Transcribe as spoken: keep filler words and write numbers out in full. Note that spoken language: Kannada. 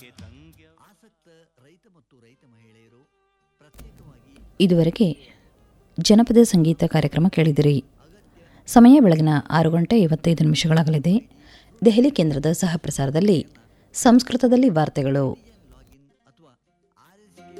ಇದುವರೆಗೆ ಜನಪದ ಸಂಗೀತ ಕಾರ್ಯಕ್ರಮ ಕೇಳಿದಿರಿ. ಸಮಯ ಬೆಳಗಿನ ಆರು ಗಂಟೆ ಐವತ್ತೈದು ನಿಮಿಷಗಳಾಗಲಿದೆ. ದೆಹಲಿ ಕೇಂದ್ರದ ಸಹ ಪ್ರಸಾರದಲ್ಲಿ ಸಂಸ್ಕೃತದಲ್ಲಿ ವಾರ್ತೆಗಳು.